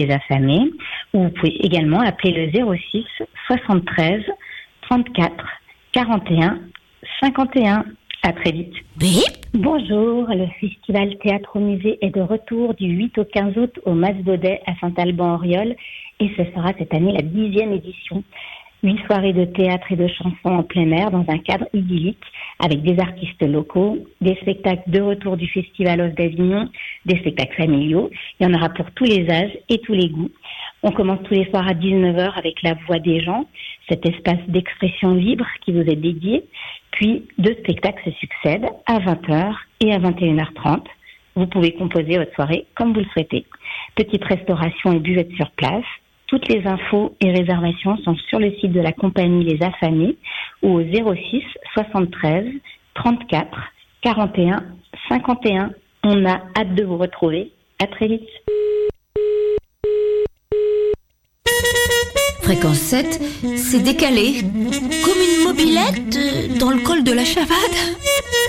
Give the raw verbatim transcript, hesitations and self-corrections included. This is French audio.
les affamés, ou vous pouvez également appeler le zéro six soixante-treize trente-quatre quarante et un cinquante et un. À très vite. Bip. Bonjour, le festival Théâtre au Musée est de retour du huit au quinze août au Mas Baudet à Saint-Alban-Auriol et ce sera cette année la dixième édition. Huit soirées de théâtre et de chansons en plein air dans un cadre idyllique avec des artistes locaux, des spectacles de retour du Festival Off d'Avignon, des spectacles familiaux. Il y en aura pour tous les âges et tous les goûts. On commence tous les soirs à dix-neuf heures avec La Voix des gens, cet espace d'expression libre qui vous est dédié. Puis deux spectacles se succèdent à vingt heures et à vingt et une heures trente. Vous pouvez composer votre soirée comme vous le souhaitez. Petite restauration et buvette sur place. Toutes les infos et réservations sont sur le site de la compagnie Les Affamés ou au zéro six soixante-treize trente-quatre quarante et un cinquante et un. On a hâte de vous retrouver. À très vite. Fréquence sept, c'est décalé, comme une mobilette dans le col de la Chavade.